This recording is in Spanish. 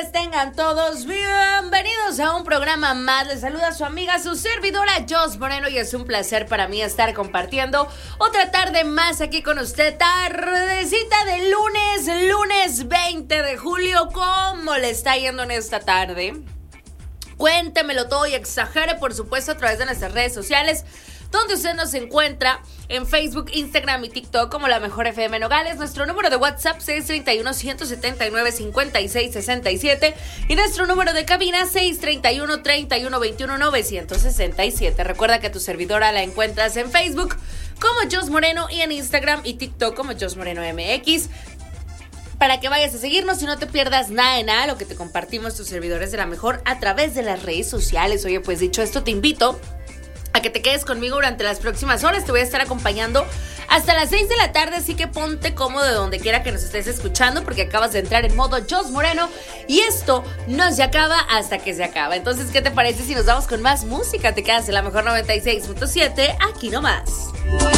tardes tengan todos, bienvenidos a un programa más. Les saluda su amiga, su servidora Jos Moreno, y es un placer para mí estar compartiendo otra tarde más aquí con usted. Tardecita de lunes 20 de julio. ¿Cómo le está yendo en esta tarde? Cuéntemelo todo y exagere, por supuesto, a través de nuestras redes sociales, donde usted nos encuentra en Facebook, Instagram y TikTok como La Mejor FM Nogales. Nuestro número de WhatsApp 631-179-5667 y nuestro número de cabina 631-3121-967. Recuerda que tu servidora la encuentras en Facebook como Jos Moreno y en Instagram y TikTok como Jos Moreno MX, para que vayas a seguirnos y no te pierdas nada de nada lo que te compartimos tus servidores de La Mejor a través de las redes sociales. Oye, pues dicho esto, te invito a que te quedes conmigo durante las próximas horas. Te voy a estar acompañando hasta las 6 de la tarde, así que ponte cómodo de donde quiera que nos estés escuchando, porque acabas de entrar en modo Jos Moreno y esto no se acaba hasta que se acaba. Entonces, ¿qué te parece si nos vamos con más música? Te quedas en La Mejor 96.7, aquí nomás.